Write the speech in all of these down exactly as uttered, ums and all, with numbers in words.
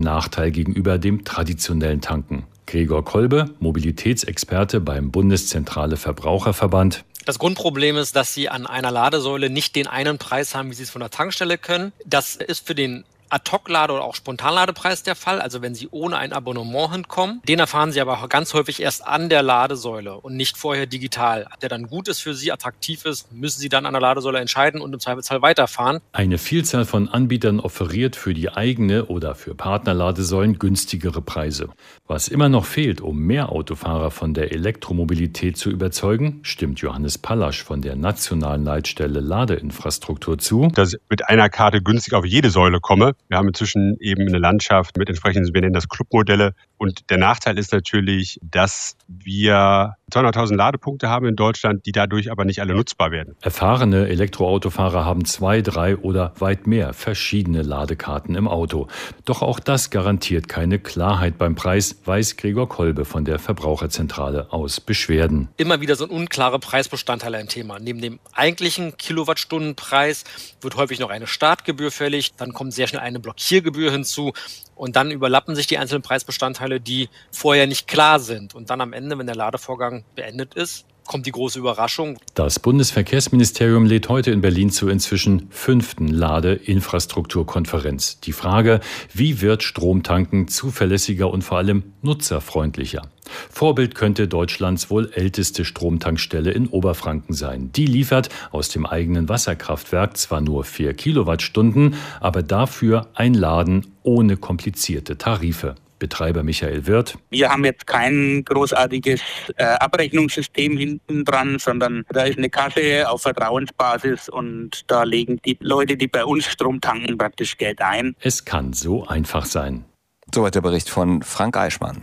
Nachteil gegenüber dem traditionellen Tanken. Gregor Kolbe, Mobilitätsexperte beim Bundeszentrale Verbraucherverband. Das Grundproblem ist, dass Sie an einer Ladesäule nicht den einen Preis haben, wie Sie es von der Tankstelle können. Das ist für den Ad-Hoc-Lade- oder auch Spontanladepreis der Fall, also wenn Sie ohne ein Abonnement hinkommen. Den erfahren Sie aber ganz häufig erst an der Ladesäule und nicht vorher digital. Ob der dann gut ist für Sie, attraktiv ist, müssen Sie dann an der Ladesäule entscheiden und im Zweifelsfall weiterfahren. Eine Vielzahl von Anbietern offeriert für die eigene oder für Partnerladesäulen günstigere Preise. Was immer noch fehlt, um mehr Autofahrer von der Elektromobilität zu überzeugen, stimmt Johannes Pallasch von der nationalen Leitstelle Ladeinfrastruktur zu, dass ich mit einer Karte günstig auf jede Säule komme. Wir haben inzwischen eben eine Landschaft mit entsprechenden, wir nennen das Clubmodelle. Und der Nachteil ist natürlich, dass wir zweihunderttausend Ladepunkte haben in Deutschland, die dadurch aber nicht alle nutzbar werden. Erfahrene Elektroautofahrer haben zwei, drei oder weit mehr verschiedene Ladekarten im Auto. Doch auch das garantiert keine Klarheit beim Preis, weiß Gregor Kolbe von der Verbraucherzentrale aus Beschwerden. Immer wieder sind unklare Preisbestandteile ein Thema. Neben dem eigentlichen Kilowattstundenpreis wird häufig noch eine Startgebühr fällig, dann kommt sehr schnell eine Blockiergebühr hinzu. Und dann überlappen sich die einzelnen Preisbestandteile, die vorher nicht klar sind. Und dann am Ende, wenn der Ladevorgang beendet ist, kommt die große Überraschung. Das Bundesverkehrsministerium lädt heute in Berlin zur inzwischen fünften Ladeinfrastrukturkonferenz. Die Frage, wie wird Stromtanken zuverlässiger und vor allem nutzerfreundlicher? Vorbild könnte Deutschlands wohl älteste Stromtankstelle in Oberfranken sein. Die liefert aus dem eigenen Wasserkraftwerk zwar nur vier Kilowattstunden, aber dafür ein Laden ohne komplizierte Tarife. Betreiber Michael Wirth. Wir haben jetzt kein großartiges äh, Abrechnungssystem hinten dran, sondern da ist eine Kasse auf Vertrauensbasis und da legen die Leute, die bei uns Strom tanken, praktisch Geld ein. Es kann so einfach sein. Soweit der Bericht von Frank Eichmann.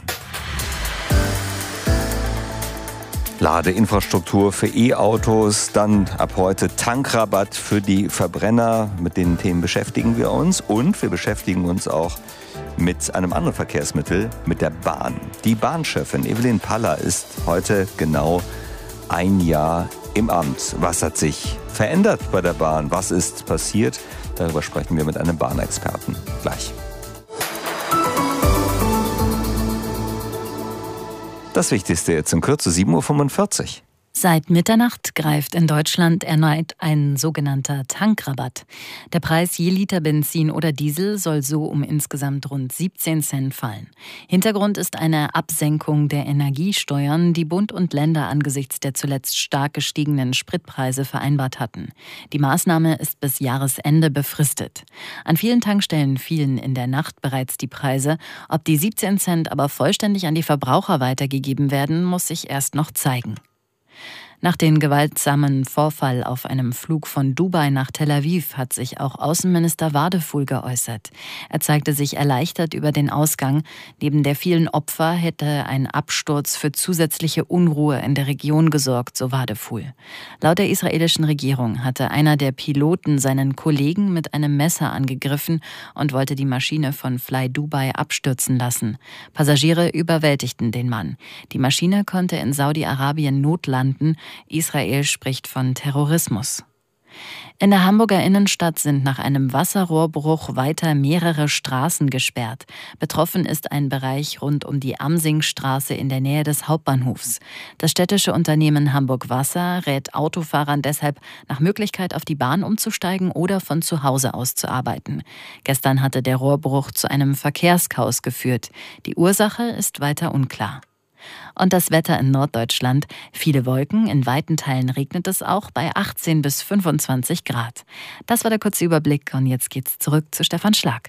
Ladeinfrastruktur für E-Autos, dann ab heute Tankrabatt für die Verbrenner. Mit den Themen beschäftigen wir uns und wir beschäftigen uns auch mit einem anderen Verkehrsmittel, mit der Bahn. Die Bahnchefin Evelyn Paller ist heute genau ein Jahr im Amt. Was hat sich verändert bei der Bahn? Was ist passiert? Darüber sprechen wir mit einem Bahnexperten gleich. Das Wichtigste jetzt in Kürze, sieben Uhr fünfundvierzig. Seit Mitternacht greift in Deutschland erneut ein sogenannter Tankrabatt. Der Preis je Liter Benzin oder Diesel soll so um insgesamt rund siebzehn Cent fallen. Hintergrund ist eine Absenkung der Energiesteuern, die Bund und Länder angesichts der zuletzt stark gestiegenen Spritpreise vereinbart hatten. Die Maßnahme ist bis Jahresende befristet. An vielen Tankstellen fielen in der Nacht bereits die Preise. Ob die siebzehn Cent aber vollständig an die Verbraucher weitergegeben werden, muss sich erst noch zeigen. Nach dem gewaltsamen Vorfall auf einem Flug von Dubai nach Tel Aviv hat sich auch Außenminister Wadefuhl geäußert. Er zeigte sich erleichtert über den Ausgang. Neben der vielen Opfer hätte ein Absturz für zusätzliche Unruhe in der Region gesorgt, so Wadefuhl. Laut der israelischen Regierung hatte einer der Piloten seinen Kollegen mit einem Messer angegriffen und wollte die Maschine von Fly Dubai abstürzen lassen. Passagiere überwältigten den Mann. Die Maschine konnte in Saudi-Arabien notlanden. Israel spricht von Terrorismus. In der Hamburger Innenstadt sind nach einem Wasserrohrbruch weiter mehrere Straßen gesperrt. Betroffen ist ein Bereich rund um die Amsingstraße in der Nähe des Hauptbahnhofs. Das städtische Unternehmen Hamburg Wasser rät Autofahrern deshalb, nach Möglichkeit auf die Bahn umzusteigen oder von zu Hause aus zu arbeiten. Gestern hatte der Rohrbruch zu einem Verkehrschaos geführt. Die Ursache ist weiter unklar. Und das Wetter in Norddeutschland. Viele Wolken, in weiten Teilen regnet es auch bei achtzehn bis fünfundzwanzig Grad. Das war der kurze Überblick und jetzt geht's zurück zu Stefan Schlag.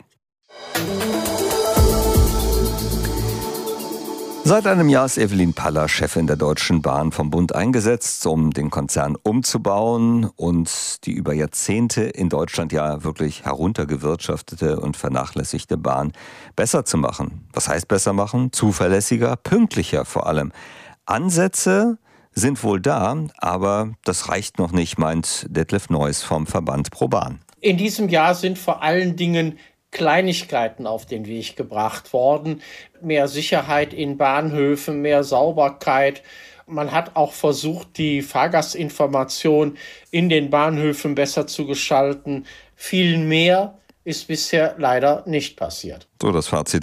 Seit einem Jahr ist Evelyn Paller Chefin der Deutschen Bahn vom Bund eingesetzt, um den Konzern umzubauen und die über Jahrzehnte in Deutschland ja wirklich heruntergewirtschaftete und vernachlässigte Bahn besser zu machen. Was heißt besser machen? Zuverlässiger, pünktlicher vor allem. Ansätze sind wohl da, aber das reicht noch nicht, meint Detlef Neuss vom Verband ProBahn. In diesem Jahr sind vor allen Dingen Kleinigkeiten auf den Weg gebracht worden. Mehr Sicherheit in Bahnhöfen, mehr Sauberkeit. Man hat auch versucht, die Fahrgastinformation in den Bahnhöfen besser zu gestalten. Viel mehr ist bisher leider nicht passiert. So das Fazit